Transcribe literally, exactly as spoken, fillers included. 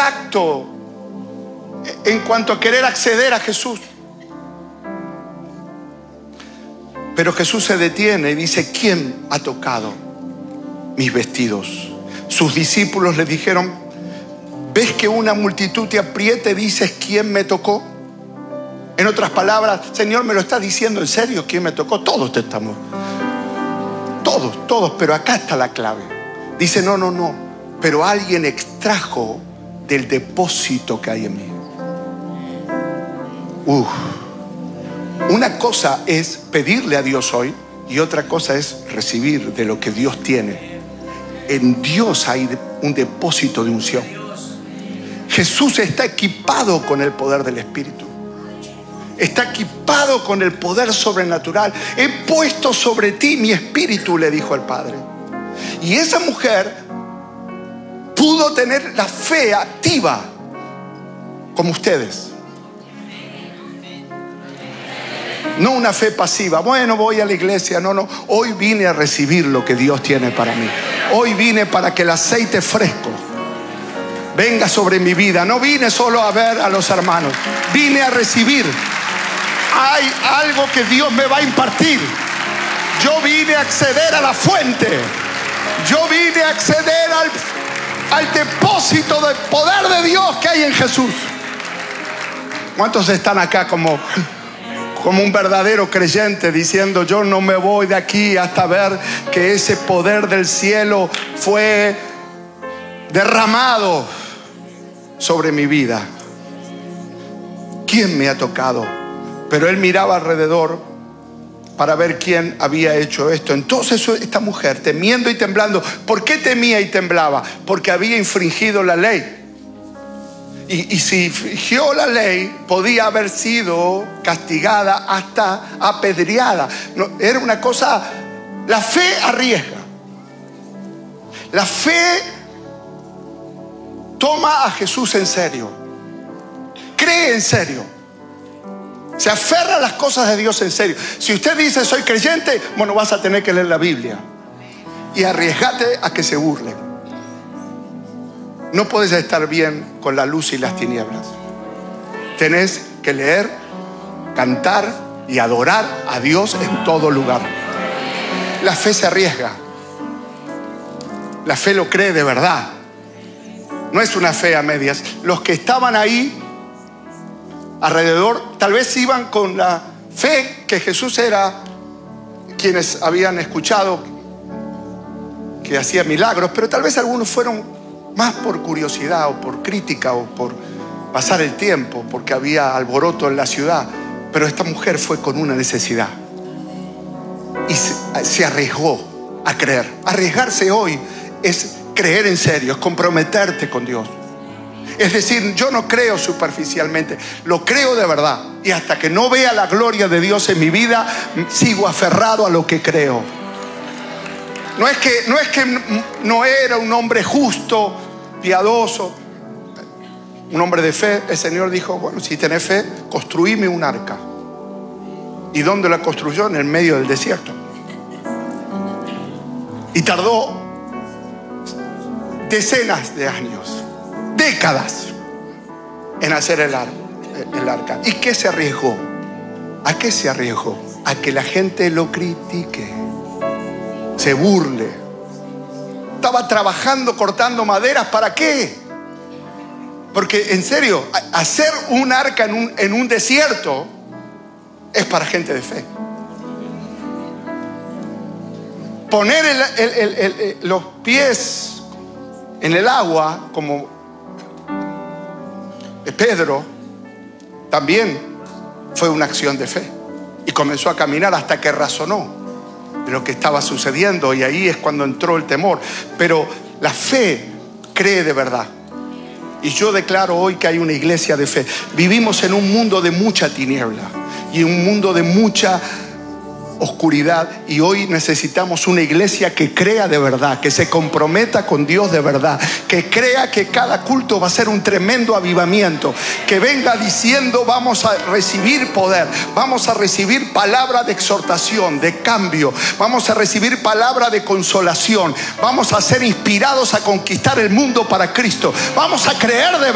tacto en cuanto a querer acceder a Jesús. Pero Jesús se detiene y dice: ¿quién ha tocado mis vestidos? Sus discípulos le dijeron: ¿ves que una multitud te aprieta y dices quién me tocó? En otras palabras, Señor, ¿me lo estás diciendo en serio? ¿Quién me tocó? Todos te estamos. Todos, todos, pero acá está la clave. Dice: no, no, no, pero alguien extrajo del depósito que hay en mí. Uf. Una cosa es pedirle a Dios hoy y otra cosa es recibir de lo que Dios tiene. En Dios hay un depósito de unción. Jesús está equipado con el poder del Espíritu. Está equipado con el poder sobrenatural. He puesto sobre ti mi espíritu, le dijo el Padre. Y esa mujer pudo tener la fe activa como ustedes. No una fe pasiva. Bueno, voy a la iglesia. No, no. Hoy vine a recibir lo que Dios tiene para mí. Hoy vine para que el aceite fresco venga sobre mi vida. No vine solo a ver a los hermanos. Vine a recibir. Hay algo que Dios me va a impartir. Yo vine a acceder a la fuente. Yo vine a acceder al, al depósito del poder de Dios que hay en Jesús. ¿Cuántos están acá como... como un verdadero creyente diciendo: yo no me voy de aquí hasta ver que ese poder del cielo fue derramado sobre mi vida? ¿Quién me ha tocado? Pero él miraba alrededor para ver quién había hecho esto. Entonces esta mujer, temiendo y temblando. ¿Por qué temía y temblaba? Porque había infringido la ley. Y, y si infringió la ley, podía haber sido castigada hasta apedreada. No, era una cosa... La fe arriesga. La fe toma a Jesús en serio. Cree en serio. Se aferra a las cosas de Dios en serio. Si usted dice soy creyente, bueno, vas a tener que leer la Biblia. Y arriesgate a que se burlen. No puedes estar bien con la luz y las tinieblas. Tenés que leer, cantar y adorar a Dios en todo lugar. La fe se arriesga. La fe lo cree de verdad. No es una fe a medias. Los que estaban ahí alrededor tal vez iban con la fe que Jesús era, quienes habían escuchado que hacía milagros, pero tal vez algunos fueron más por curiosidad o por crítica o por pasar el tiempo, porque había alboroto en la ciudad. Pero esta mujer fue con una necesidad y se, se arriesgó a creer. Arriesgarse hoy es creer en serio, es comprometerte con Dios. Es decir, yo no creo superficialmente, lo creo de verdad. Y hasta que no vea la gloria de Dios en mi vida, sigo aferrado a lo que creo. No es que no, es que no era un hombre justo, piadoso, un hombre de fe. El Señor dijo: bueno, si tenés fe, construíme un arca. ¿Y dónde la construyó? En el medio del desierto. Y tardó decenas de años, décadas, en hacer el, ar el arca. ¿Y qué se arriesgó? ¿A qué se arriesgó? A que la gente lo critique, se burle. Estaba trabajando cortando maderas. ¿Para qué? Porque en serio, hacer un arca en un, en un desierto es para gente de fe. Poner el, el, el, el, el, los pies en el agua como Pedro también fue una acción de fe. Y comenzó a caminar hasta que razonó de lo que estaba sucediendo, y ahí es cuando entró el temor. Pero la fe cree de verdad. Y yo declaro hoy que hay una iglesia de fe. Vivimos en un mundo de mucha tiniebla y un mundo de mucha oscuridad, y hoy necesitamos una iglesia que crea de verdad, que se comprometa con Dios de verdad, que crea que cada culto va a ser un tremendo avivamiento, que venga diciendo: vamos a recibir poder, vamos a recibir palabra de exhortación, de cambio, vamos a recibir palabra de consolación, vamos a ser inspirados a conquistar el mundo para Cristo, vamos a creer de